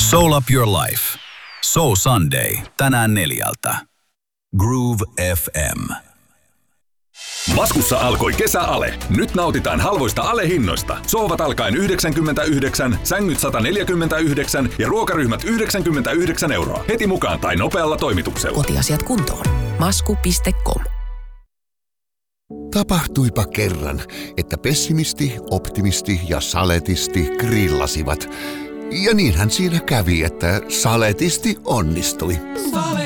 Soul Up Your Life. Soul Sunday. Tänään 4. Groove FM. Maskussa alkoi kesäale. Nyt nautitaan halvoista alehinnoista. Sohvat alkaen 99, sängyt 149 ja ruokaryhmät 99 €. Heti mukaan tai nopealla toimituksella. Kotiasiat kuntoon. Masku.com. Tapahtuipa kerran, että pessimisti, optimisti ja saletisti grillasivat. Ja niinhän siinä kävi, että saletisti onnistui.